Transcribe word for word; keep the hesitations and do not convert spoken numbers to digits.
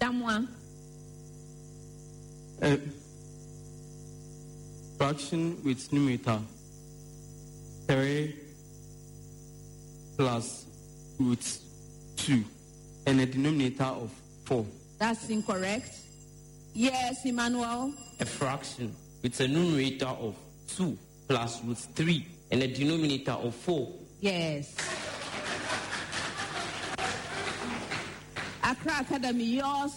Damwa. Uh, fraction with numerator three plus root two and a denominator of four. That's incorrect. Yes, Emmanuel. A fraction with a numerator of two plus root three and a denominator of four. Yes. Accra Academy, yours